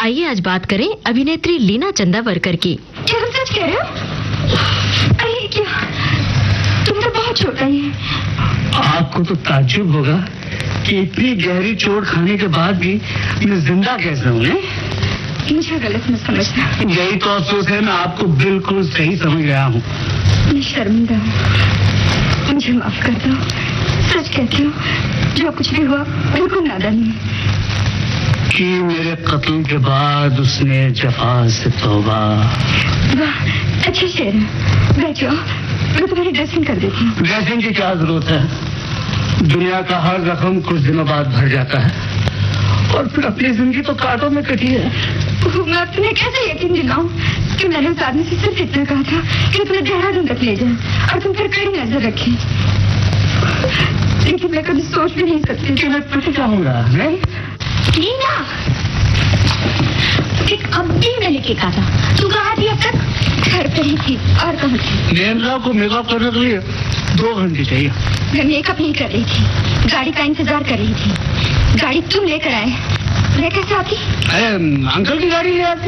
आइए आज बात करें अभिनेत्री लीना चंदावरकर की। क्या तुम सच कह रहे हो? अरे क्या, तुम तो बहुत छोटा है। आपको तो ताज्जुब होगा कि इतनी गहरी चोट खाने के बाद भी मैं जिंदा कैसे हूँ। मुझे गलत मत समझना। यही तो अफसोस है, मैं आपको बिल्कुल सही समझ गया हूँ। मैं शर्मिंदा हूँ, मुझे माफ कर दो। सच कहती हूँ, जो कुछ भी हुआ बिल्कुल नादानी कि मेरे कत्ल के बाद उसने जफा से तौबा। वाह, अच्छा शेर है। बैठो, मैं तुम्हारी ड्रेसिंग कर देती हूँ। ड्रेसिंग की क्या जरूरत है? दुनिया का हर जख्म कुछ दिनों बाद भर जाता है और फिर अपनी जिंदगी तो कांटों में कटी है। मैं तुम्हें कैसे यकीन दिलाऊं कि मैंने उस आदमी से सिर्फ इतना कहा था कि तुम्हें देहरादून तक ले जाए और तुम पर कड़ी नजर रखें। लेकिन मैं कभी सोच भी नहीं सकती कि मैं पिट जाऊंगा। लीना, अब भी मैंने क्या कहा था? तू कहाँ थी अब तक? घर पे ही थी। और कहाँ थी? नेंद्रा को मेकअप करने के लिए 2 घंटे चाहिए। मैं मेकअप नहीं कर रही थी, गाड़ी का इंतजार कर रही थी। गाड़ी तुम लेकर आए, मैं कैसे आती? अंकल की गाड़ी ले आती।